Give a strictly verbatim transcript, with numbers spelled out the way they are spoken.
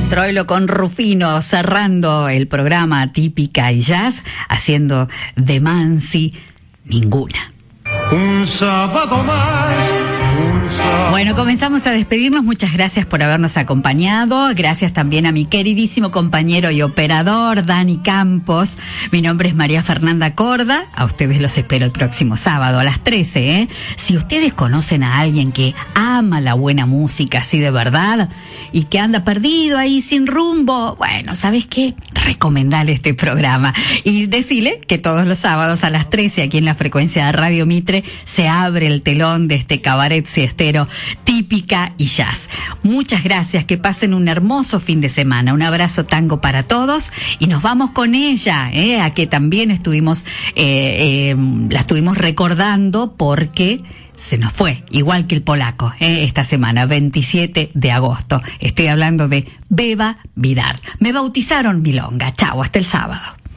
Troilo con Rufino cerrando el programa Típica y Jazz, haciendo de Mansi Ninguna. Un sábado más. Un sábado. Bueno, comenzamos a despedirnos. Muchas gracias por habernos acompañado. Gracias también a mi queridísimo compañero y operador Dani Campos. Mi nombre es María Fernanda Corda. A ustedes los espero el próximo sábado a las trece, ¿eh? Si ustedes conocen a alguien que ama la buena música así de verdad y que anda perdido ahí sin rumbo, bueno, ¿sabes qué? Recomendale este programa y decile que todos los sábados a las trece aquí en la frecuencia de Radio Mitre se abre el telón de este cabaret siestero Típica y Jazz. Muchas gracias, que pasen un hermoso fin de semana. Un abrazo tango para todos y nos vamos con ella, ¿eh? A que también estuvimos, eh, eh, la estuvimos recordando porque se nos fue, igual que el polaco, ¿eh? Esta semana, veintisiete de agosto. Estoy hablando de Beba Vidart. Me bautizaron milonga. Chau, hasta el sábado.